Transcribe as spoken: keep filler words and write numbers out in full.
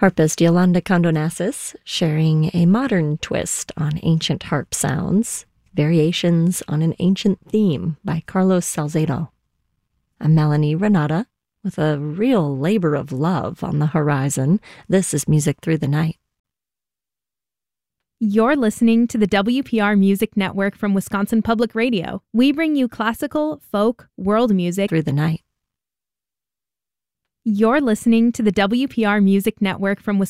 Harpist Yolanda Condonassis sharing a modern twist on ancient harp sounds, Variations on an Ancient Theme by Carlos Salcedo. I'm Melanie Renata with a real labor of love on the horizon. This is Music Through the Night. You're listening to the W P R Music Network from Wisconsin Public Radio. We bring you classical, folk, world music Through the night. You're listening to the W P R Music Network from Wisconsin